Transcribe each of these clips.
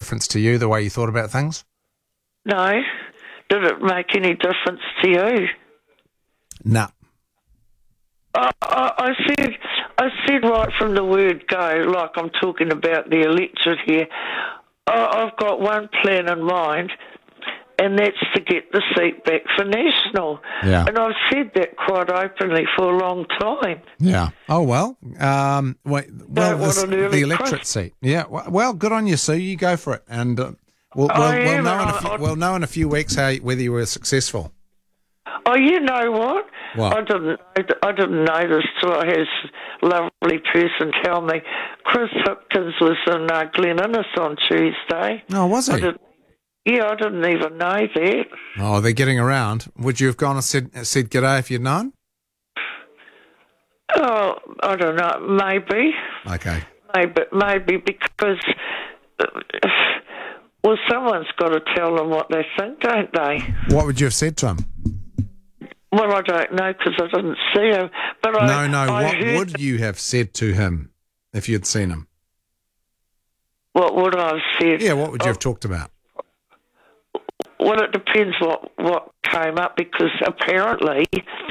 difference to you, the way you thought about things? No. Did it make any difference to you? No. I said right from the word go, like I'm talking about the electorate here, I've got one plan in mind, and that's to get the seat back for National. Yeah. And I've said that quite openly for a long time. Yeah. Oh, well. The electorate Christ. seat. Yeah. Well, good on you, Sue. You go for it. And we'll know in a few weeks whether you were successful. Oh, you know what? What? I didn't know this till I had a lovely person tell me. Chris Hipkins was in Glen Innes on Tuesday. Oh, was he? I didn't even know that. Oh, they're getting around. Would you have gone and said g'day if you'd known? Oh, I don't know. Maybe. Okay. Maybe because, someone's got to tell them what they think, don't they? What would you have said to him? Well, I don't know because I didn't see him. But what would you have said to him if you'd seen him? What would I have said? Yeah, what would you have talked about? Well, it depends what came up because apparently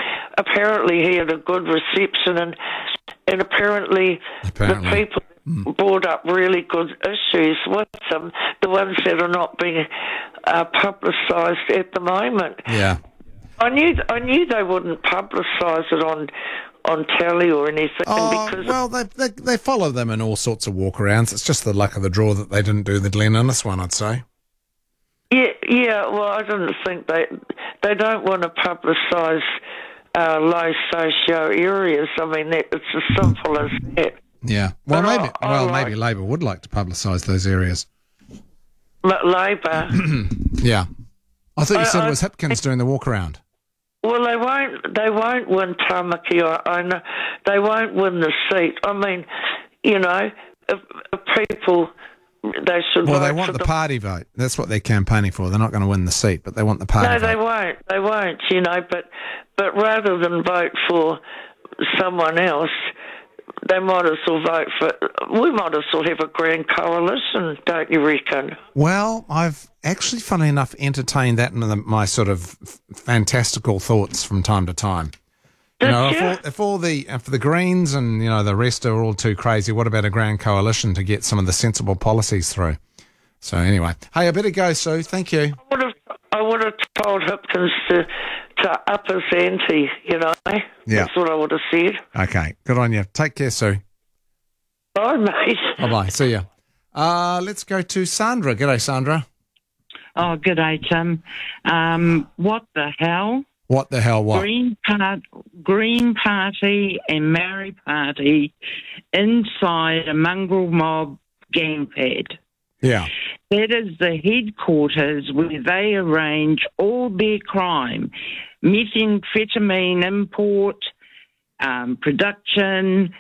he had a good reception and apparently the people brought up really good issues with him, the ones that are not being publicised at the moment. Yeah. I knew they wouldn't publicise it on telly or anything. Well, they follow them in all sorts of walkarounds. It's just the luck of the draw that they didn't do the Glen Innes one, I'd say. Yeah. Well, I didn't think they don't want to publicise low socio areas. I mean, it's as simple as that. Yeah. Well, maybe Labor would like to publicise those areas. Labor. Yeah. I thought you said it was Hipkins doing the walkaround. Well, they won't win Tamaki. I know they won't win the seat. I mean, if people, they should. Well, they want the party vote. That's what they're campaigning for. They're not going to win the seat, but they want the party vote. No, they won't. They won't. But rather than vote for someone else, they might as well vote for. We might as well have a grand coalition, don't you reckon? Well, I've actually, funnily enough, entertained that in my sort of fantastical thoughts from time to time. If the Greens and the rest are all too crazy, what about a grand coalition to get some of the sensible policies through? So anyway, hey, I better go, Sue. Thank you. I would have told Hipkins to up his ante, Yeah. That's what I would have said. Okay, good on you. Take care, Sue. Bye, mate. Bye-bye. See ya. Let's go to Sandra. G'day, Sandra. Oh, g'day, Tim. What the hell? What the hell, what? Green Party and Maori Party inside a mongrel mob gang pad. Yeah. That is the headquarters where they arrange all their crime, methamphetamine import, production,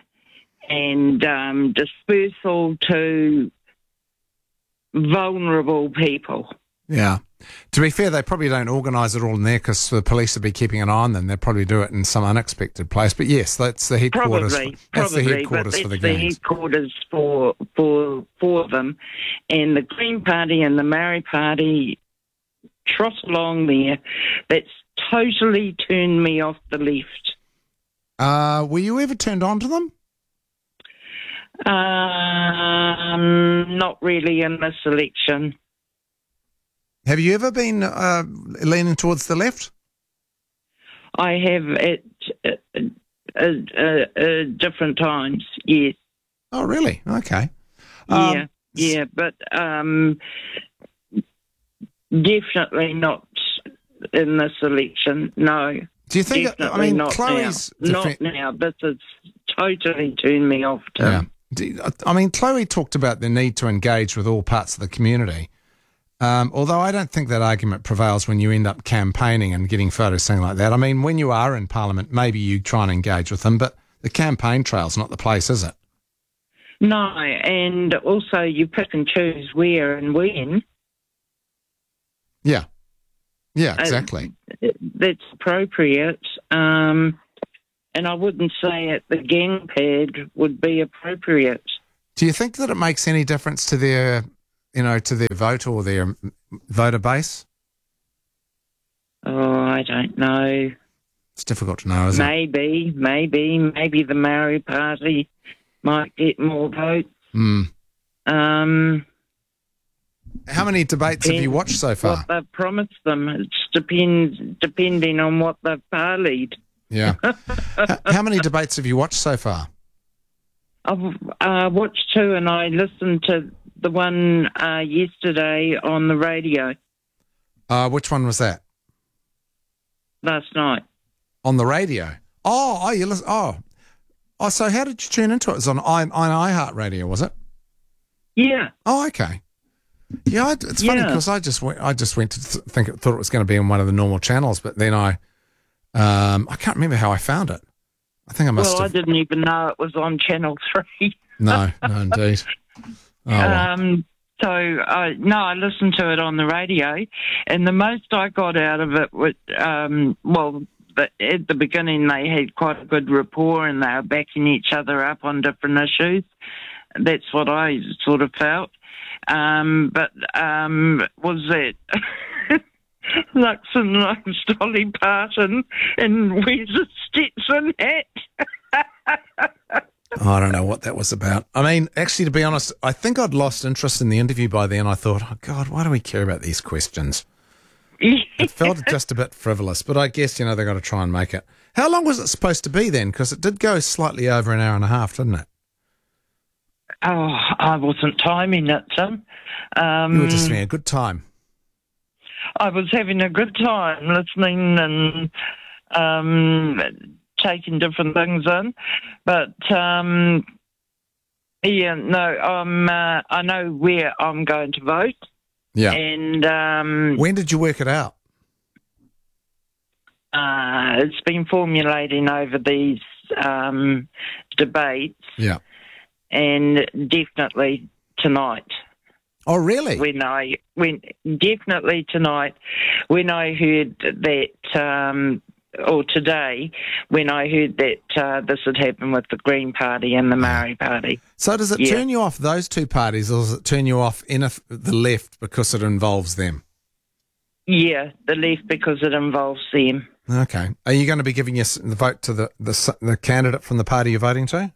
and dispersal to vulnerable people. Yeah. To be fair, they probably don't organise it all in there because the police would be keeping an eye on them. They'd probably do it in some unexpected place. But yes, that's the headquarters. That's the headquarters for the gangs. The headquarters for them. And the Green Party and the Maori Party trot along there. That's totally turned me off the left. Were you ever turned on to them? Not really in this election. Have you ever been leaning towards the left? I have at different times, yes. Oh, really? Okay. But definitely not in this election, no. Do you think, not Chloe's... Not now. This has totally turned me off, Tim. Yeah. Chloe talked about the need to engage with all parts of the community. Although I don't think that argument prevails when you end up campaigning and getting photos, something like that. I mean, when you are in Parliament, maybe you try and engage with them, but the campaign trail's not the place, is it? No, and also you pick and choose where and when. Yeah. Yeah, exactly. That's appropriate. And I wouldn't say at the gang pad would be appropriate. Do you think that it makes any difference to their to their vote or their voter base? Oh, I don't know. It's difficult to know, isn't it? Maybe the Maori Party might get more votes. How many debates have you watched so far? What they've promised them. It's depending on what they've parleyed. Yeah. How many debates have you watched so far? I've watched 2, and I listened to the one yesterday on the radio. Which one was that? Last night. On the radio? Oh, you listen. Oh, so how did you tune into it? It was on iHeartRadio, was it? Yeah. Oh, okay. Yeah, it's funny because I just went to thought it was going to be on one of the normal channels, but then I can't remember how I found it. I think I must have. I didn't even know it was on Channel 3. No, indeed. Oh, well. I listened to it on the radio, and the most I got out of it was, at the beginning they had quite a good rapport and they were backing each other up on different issues. That's what I sort of felt. Was that Lux and Lux, Dolly Parton, and where's the Stetson hat? I don't know what that was about. I mean, actually, to be honest, I think I'd lost interest in the interview by then. I thought, oh, God, why do we care about these questions? It felt just a bit frivolous, but I guess, they've got to try and make it. How long was it supposed to be then? Because it did go slightly over an hour and a half, didn't it? Oh, I wasn't timing it, Tim. You were just having a good time. I was having a good time listening and taking different things in. But, I know where I'm going to vote. Yeah. And when did you work it out? It's been formulating over these debates. Yeah. And definitely tonight. Oh, really? Definitely tonight, when I heard that, or today, when I heard that this had happened with the Green Party and the Maori Party. So does it turn you off those two parties, or does it turn you off the left because it involves them? Yeah, the left because it involves them. Okay. Are you going to be giving the vote to the candidate from the party you're voting to?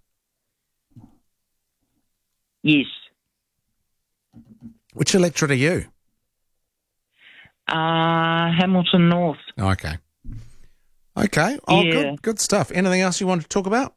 Yes. Which electorate are you? Hamilton North. Okay. Okay. Oh, yeah. Good stuff. Anything else you want to talk about?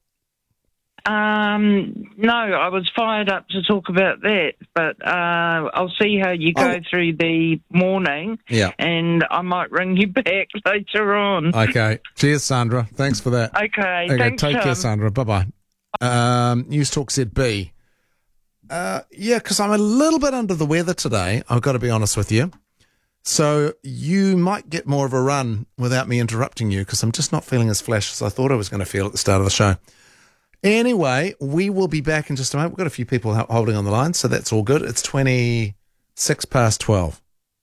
No, I was fired up to talk about that, but I'll see how you go through the morning. Yeah. And I might ring you back later on. Okay. Cheers, Sandra. Thanks for that. Okay. Thanks, take care, Sandra. Bye-bye. News Talk ZB. Because I'm a little bit under the weather today, I've got to be honest with you. So you might get more of a run without me interrupting you, because I'm just not feeling as flash as I thought I was going to feel at the start of the show. Anyway, we will be back in just a moment. We've got a few people holding on the line, so that's all good. It's 12:26.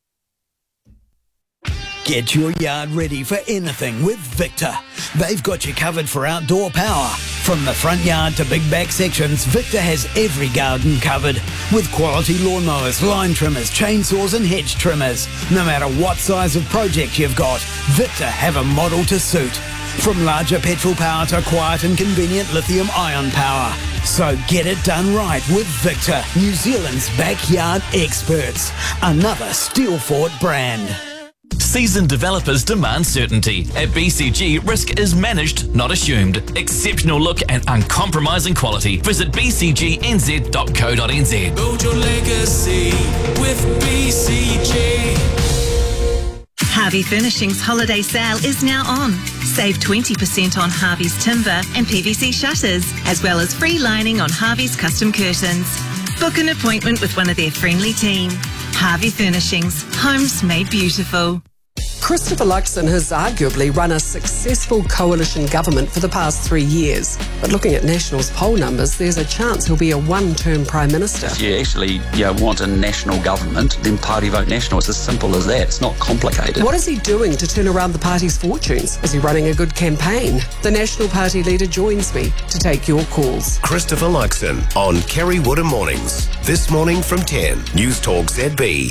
Get your yard ready for anything with Victor. They've got you covered for outdoor power. From the front yard to big back sections, Victor has every garden covered. With quality lawnmowers, line trimmers, chainsaws and hedge trimmers. No matter what size of project you've got, Victor have a model to suit. From larger petrol power to quiet and convenient lithium-ion power. So get it done right with Victor, New Zealand's backyard experts. Another Steelfort brand. Seasoned developers demand certainty. At BCG, risk is managed, not assumed. Exceptional look and uncompromising quality. Visit bcgnz.co.nz. Build your legacy with BCG. Harvey Furnishings holiday sale is now on. Save 20% on Harvey's timber and PVC shutters, as well as free lining on Harvey's custom curtains. Book an appointment with one of their friendly team. Harvey Furnishings, homes made beautiful. Christopher Luxon has arguably run a successful coalition government for the past 3 years. But looking at National's poll numbers, there's a chance he'll be a one-term Prime Minister. If you actually want a national government, then party vote National. It's as simple as that. It's not complicated. What is he doing to turn around the party's fortunes? Is he running a good campaign? The National Party leader joins me to take your calls. Christopher Luxon on Kerry Woodham Mornings. This morning from 10. News Talk ZB.